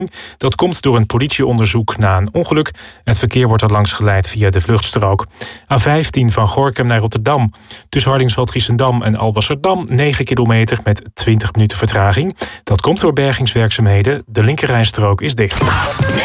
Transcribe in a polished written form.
Dat komt door een politieonderzoek na een ongeluk. Het verkeer wordt er langs geleid via de vluchtstrook. A15 van Gorinchem naar Rotterdam. Tussen Hardingsveld-Giessendam en Alblasserdam 9 kilometer met 20 minuten vertraging. Dat komt door bergingswerkzaamheden. De linkerrijstrook is dicht.